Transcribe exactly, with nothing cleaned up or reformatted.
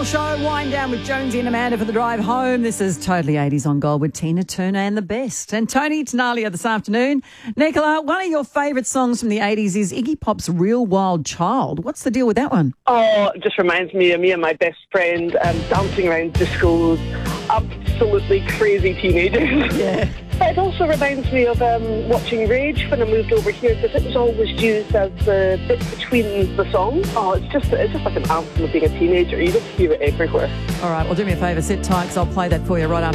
Morning Show, wind down with Jonesy and Amanda for the drive home. This is Totally eighties on Gold with Tina Turner and the best. And Tony Tenalia this afternoon. Nicola, one of your favourite songs from the eighties is Iggy Pop's Real Wild Child. What's the deal with that one? Oh, it just reminds me of me and my best friend um, dancing around discos, absolutely crazy teenagers. Yeah. It also reminds me of um, watching Rage when I moved over here, because it was always used as the bit between the songs. Oh, it's just it's just like an anthem of being a teenager. You just hear it everywhere. All right, well, do me a favour, sit tight because I'll play that for you right after.